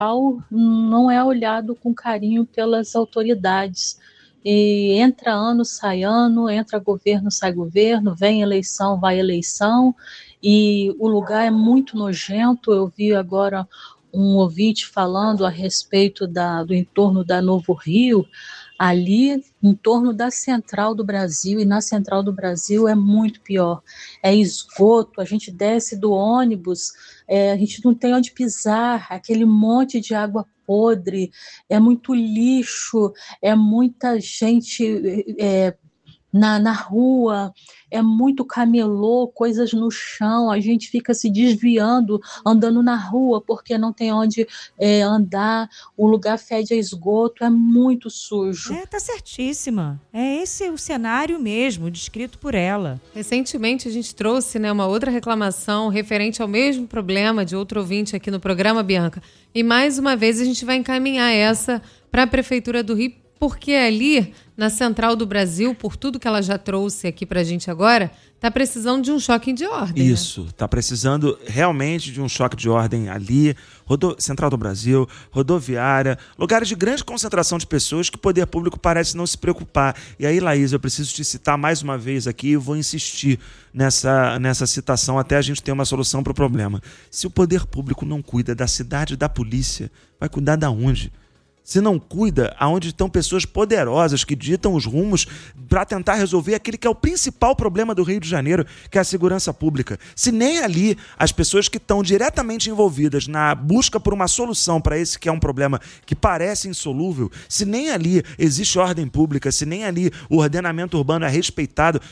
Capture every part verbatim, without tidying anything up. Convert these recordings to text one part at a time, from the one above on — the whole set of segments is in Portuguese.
não é olhado com carinho pelas autoridades. E entra ano, sai ano, entra governo, sai governo, vem eleição, vai eleição, e o lugar é muito nojento. Eu vi agora um ouvinte falando a respeito da, do entorno da Novo Rio, ali em torno da Central do Brasil, e na Central do Brasil é muito pior, é esgoto, a gente desce do ônibus, é, a gente não tem onde pisar, aquele monte de água podre, é muito lixo, é muita gente é, na, na rua, é muito camelô, coisas no chão, a gente fica se desviando, andando na rua, porque não tem onde é, andar, o lugar fede a esgoto, é muito sujo. É, tá certíssima. É esse o cenário mesmo, descrito por ela. Recentemente a gente trouxe, né, uma outra reclamação referente ao mesmo problema de outro ouvinte aqui no programa, Bianca. E mais uma vez a gente vai encaminhar essa para a Prefeitura do Rio, porque ali, na Central do Brasil, por tudo que ela já trouxe aqui pra gente agora, tá precisando de um choque de ordem. Isso, né? Tá precisando realmente de um choque de ordem ali, rodo... Central do Brasil, rodoviária, lugares de grande concentração de pessoas que o poder público parece não se preocupar. E aí, Laís, eu preciso te citar mais uma vez aqui e vou insistir nessa, nessa citação até a gente ter uma solução para o problema. Se o poder público não cuida da cidade e da polícia, vai cuidar da onde? Se não cuida, aonde estão pessoas poderosas que ditam os rumos para tentar resolver aquele que é o principal problema do Rio de Janeiro, que é a segurança pública. Se nem ali as pessoas que estão diretamente envolvidas na busca por uma solução para esse que é um problema que parece insolúvel, se nem ali existe ordem pública, se nem ali o ordenamento urbano é respeitado,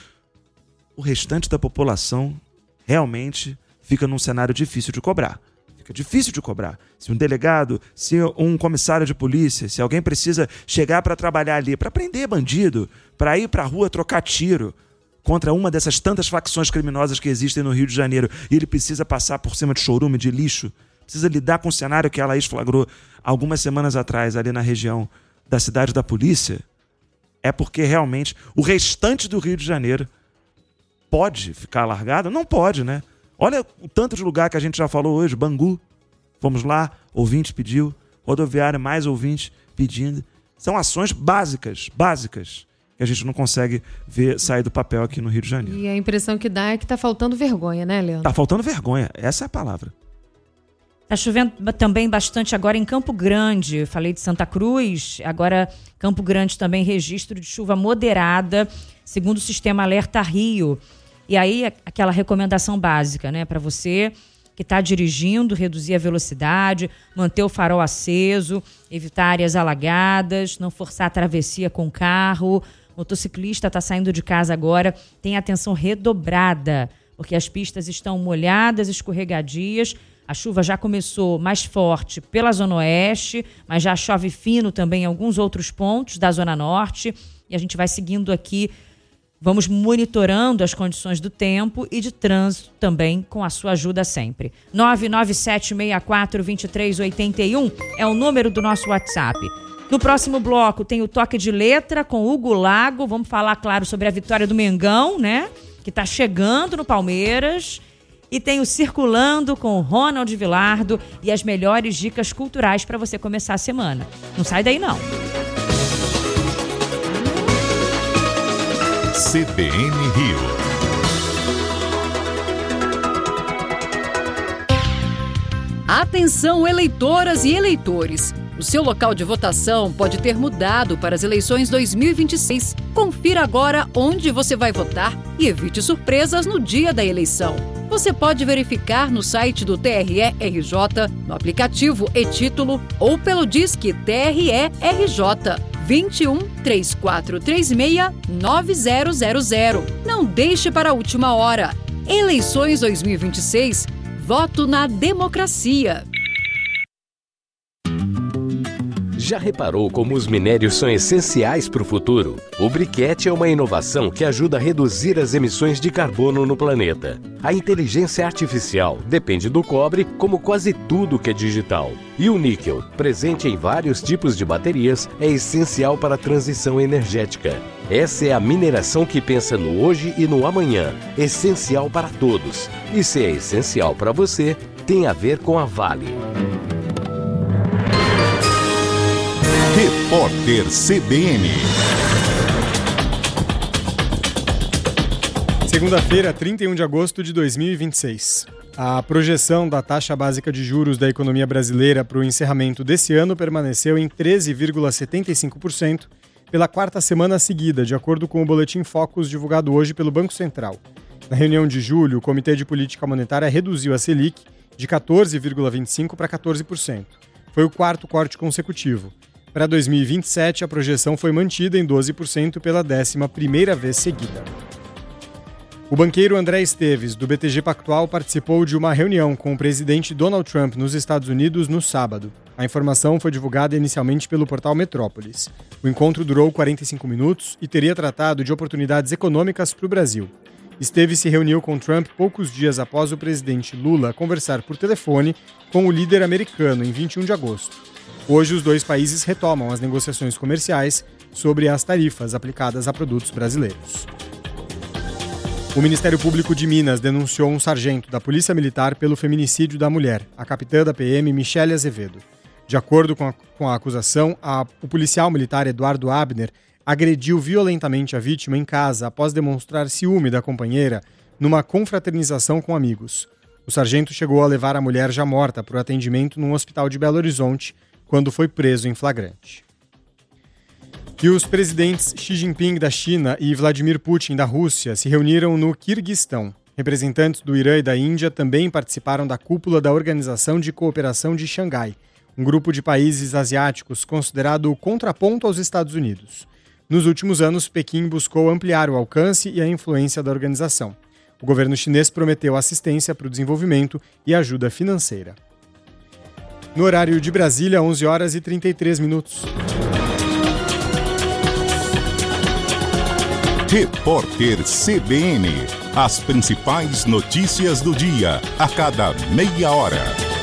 o restante da população realmente fica num cenário difícil de cobrar. É difícil de cobrar. Se um delegado, se um comissário de polícia, se alguém precisa chegar para trabalhar ali, para prender bandido, para ir para a rua trocar tiro contra uma dessas tantas facções criminosas que existem no Rio de Janeiro, e ele precisa passar por cima de chorume, de lixo, precisa lidar com o cenário que a Laís flagrou algumas semanas atrás ali na região da cidade da polícia, é porque realmente o restante do Rio de Janeiro pode ficar largado? Não pode, né? Olha o tanto de lugar que a gente já falou hoje, Bangu, fomos lá, ouvinte pediu, rodoviária, mais ouvinte pedindo. São ações básicas, básicas, que a gente não consegue ver sair do papel aqui no Rio de Janeiro. E a impressão que dá é que está faltando vergonha, né, Leandro? Está faltando vergonha, essa é a palavra. Está chovendo também bastante agora em Campo Grande. Eu falei de Santa Cruz, agora Campo Grande também registro de chuva moderada, segundo o sistema Alerta Rio. E aí, aquela recomendação básica, né, para você que está dirigindo, reduzir a velocidade, manter o farol aceso, evitar áreas alagadas, não forçar a travessia com o carro. O motociclista está saindo de casa agora, tem atenção redobrada, porque as pistas estão molhadas, escorregadias. A chuva já começou mais forte pela Zona Oeste, mas já chove fino também em alguns outros pontos da Zona Norte. E a gente vai seguindo aqui. Vamos monitorando as condições do tempo e de trânsito também, com a sua ajuda sempre. nove nove sete seis quatro dois três oito um é o número do nosso WhatsApp. No próximo bloco tem o Toque de Letra com Hugo Lago. Vamos falar, claro, sobre a vitória do Mengão, né? Que está chegando no Palmeiras. E tem o Circulando com o Ronald Vilardo e as melhores dicas culturais para você começar a semana. Não sai daí, não. C B N Rio. Atenção, eleitoras e eleitores. O seu local de votação pode ter mudado para as eleições dois mil e vinte e seis. Confira agora onde você vai votar e evite surpresas no dia da eleição. Você pode verificar no site do T R E R J, no aplicativo e-Título ou pelo Disque T R E R J. vinte e um, três quatro três seis, nove zero zero zero. Não deixe para a última hora. Eleições dois mil e vinte e seis. Voto na democracia. Já reparou como os minérios são essenciais para o futuro? O briquete é uma inovação que ajuda a reduzir as emissões de carbono no planeta. A inteligência artificial depende do cobre, como quase tudo que é digital. E o níquel, presente em vários tipos de baterias, é essencial para a transição energética. Essa é a mineração que pensa no hoje e no amanhã, essencial para todos. E se é essencial para você, tem a ver com a Vale. Repórter C B N. Segunda-feira, trinta e um de agosto de dois mil e vinte e seis. A projeção da taxa básica de juros da economia brasileira para o encerramento desse ano permaneceu em treze vírgula setenta e cinco por cento pela quarta semana seguida, de acordo com o Boletim Focus divulgado hoje pelo Banco Central. Na reunião de julho, o Comitê de Política Monetária reduziu a Selic de quatorze vírgula vinte e cinco por cento para quatorze por cento. Foi o quarto corte consecutivo. Para dois mil e vinte e sete, a projeção foi mantida em doze por cento pela décima primeira vez seguida. O banqueiro André Esteves, do B T G Pactual, participou de uma reunião com o presidente Donald Trump nos Estados Unidos no sábado. A informação foi divulgada inicialmente pelo portal Metrópolis. O encontro durou quarenta e cinco minutos e teria tratado de oportunidades econômicas para o Brasil. Esteves se reuniu com Trump poucos dias após o presidente Lula conversar por telefone com o líder americano em vinte e um de agosto. Hoje, os dois países retomam as negociações comerciais sobre as tarifas aplicadas a produtos brasileiros. O Ministério Público de Minas denunciou um sargento da Polícia Militar pelo feminicídio da mulher, a capitã da P M, Michele Azevedo. De acordo com a, com a acusação, a, o policial militar Eduardo Abner agrediu violentamente a vítima em casa após demonstrar ciúme da companheira numa confraternização com amigos. O sargento chegou a levar a mulher já morta para o atendimento num hospital de Belo Horizonte quando foi preso em flagrante. E os presidentes Xi Jinping da China e Vladimir Putin da Rússia se reuniram no Quirguistão. Representantes do Irã e da Índia também participaram da cúpula da Organização de Cooperação de Xangai, um grupo de países asiáticos considerado contraponto aos Estados Unidos. Nos últimos anos, Pequim buscou ampliar o alcance e a influência da organização. O governo chinês prometeu assistência para o desenvolvimento e ajuda financeira. No horário de Brasília, onze horas e trinta e três minutos. Repórter C B N. As principais notícias do dia, a cada meia hora.